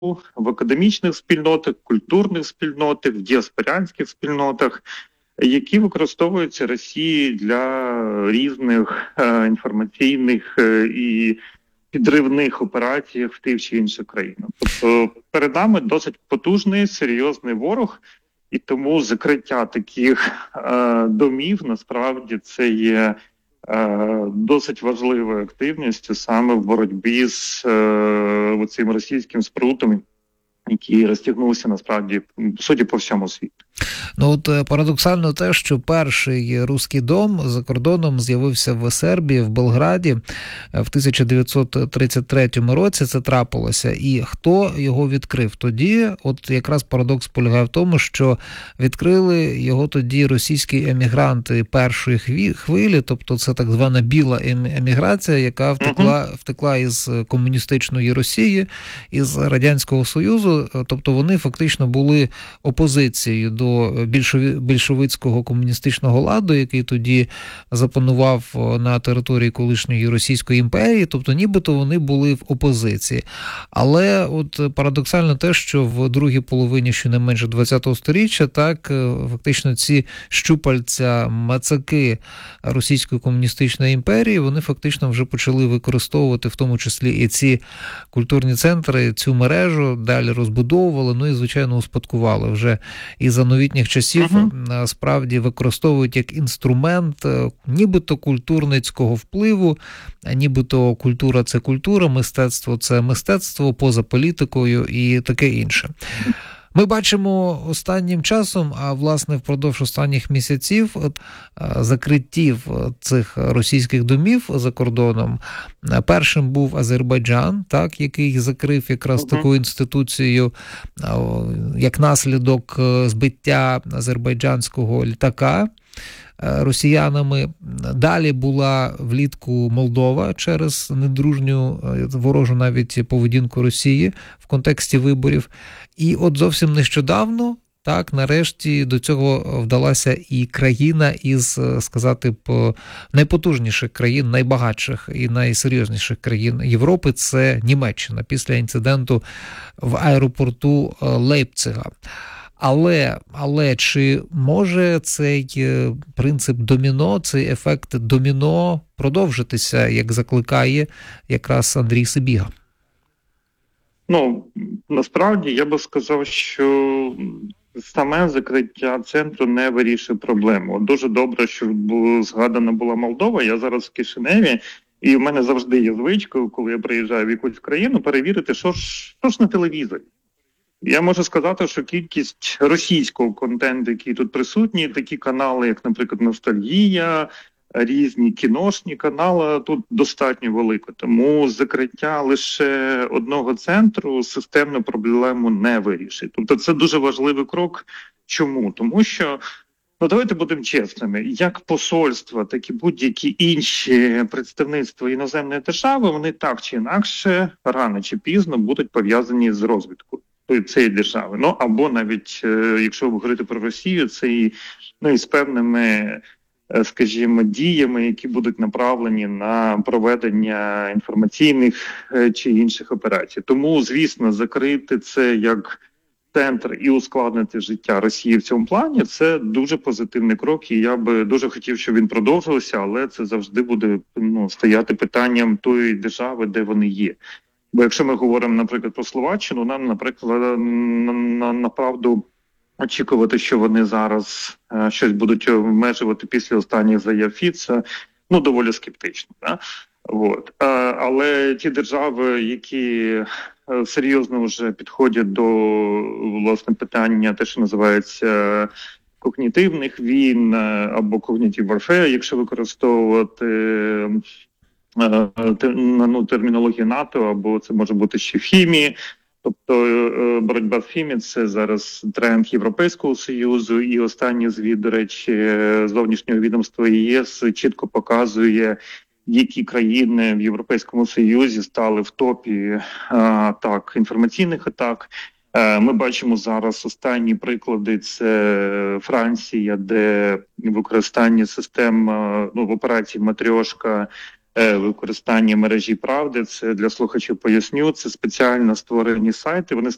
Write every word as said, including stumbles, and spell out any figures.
в академічних спільнотах, культурних спільнотах, в діаспорянських спільнотах, які використовуються Росією для різних е, інформаційних е, і підривних операцій в тих чи інших країнах. Тобто перед нами досить потужний, серйозний ворог, і тому закриття таких е, домів насправді це є е, досить важливою активністю саме в боротьбі з е, цим російським спрутом, який розтягнувся насправді, по суті, по всьому світу. Ну от парадоксально те, що перший руський дом за кордоном з'явився в Сербії, в Белграді в тисяча дев'ятсот тридцять третьому році це трапилося. І хто його відкрив тоді? От якраз парадокс полягає в тому, що відкрили його тоді російські емігранти першої хвилі, тобто це так звана біла еміграція, яка втекла, втекла із комуністичної Росії, із Радянського Союзу, тобто вони фактично були опозицією до більшовицького комуністичного ладу, який тоді запанував на території колишньої Російської імперії, тобто нібито вони були в опозиції. Але от парадоксально те, що в другій половині щонайменше ХХ сторіччя, так, фактично ці щупальця, мацаки Російської комуністичної імперії, вони фактично вже почали використовувати в тому числі і ці культурні центри, цю мережу, далі розбудовували, ну і, звичайно, успадкували вже і за новітніх часів, uh-huh. справді використовують як інструмент нібито культурницького впливу, нібито культура – це культура, мистецтво – це мистецтво, поза політикою і таке інше. Ми бачимо останнім часом, а власне впродовж останніх місяців, закриттів цих російських домів за кордоном. Першим був Азербайджан, так, який закрив якраз uh-huh. таку інституцію як наслідок збиття азербайджанського літака росіянами. Далі була влітку Молдова через недружню ворожу навіть поведінку Росії в контексті виборів. І от зовсім нещодавно, так, нарешті до цього вдалася і країна із, сказати б, найпотужніших країн, найбагатших і найсерйозніших країн Європи – це Німеччина після інциденту в аеропорту Лейпцига. Але, але чи може цей принцип доміно, цей ефект доміно продовжитися, як закликає якраз Андрій Сибіга? Ну, насправді, я би сказав, що саме закриття центру не вирішує проблему. Дуже добре, що згадана була Молдова. Я зараз в Кишиневі, і в мене завжди є звичкою, коли я приїжджаю в якусь країну, перевірити, що ж, що ж на телевізорі. Я можу сказати, що кількість російського контенту, який тут присутній, такі канали, як, наприклад, «Ностальгія», різні кіношні канали, тут достатньо велико. Тому закриття лише одного центру системну проблему не вирішить. Тобто це дуже важливий крок. Чому? Тому що, ну давайте будемо чесними, як посольства, так і будь-які інші представництва іноземної держави, вони так чи інакше, рано чи пізно будуть пов'язані з розвідкою цієї держави. Ну, або навіть, якщо говорити про Росію, це і, ну, і з певними, скажімо, діями, які будуть направлені на проведення інформаційних чи інших операцій. Тому, звісно, закрити це як центр і ускладнити життя Росії в цьому плані – це дуже позитивний крок, і я би дуже хотів, щоб він продовжився, але це завжди буде, ну, стояти питанням тої держави, де вони є. Бо якщо ми говоримо, наприклад, про Словаччину, нам, наприклад, направду очікувати, що вони зараз е, щось будуть обмежувати після останніх заяв Фіца, ну, доволі скептично. Да? От. Е, але ті держави, які е, серйозно вже підходять до, власне, питання, те, що називається когнітивних війн або cognitive warfare, якщо використовувати ну, термінологію НАТО, або це може бути ще в хімії. Тобто боротьба в хімії – це зараз тренд Європейського Союзу, і останній звіт, до речі, зовнішнього відомства ЄС чітко показує, які країни в Європейському Союзі стали в топі атак, інформаційних атак. Ми бачимо зараз останні приклади – це Франція, де використання систем, ну, в операції «Матрьошка», використання мережі «Правди». Це для слухачів поясню, це спеціально створені сайти, вони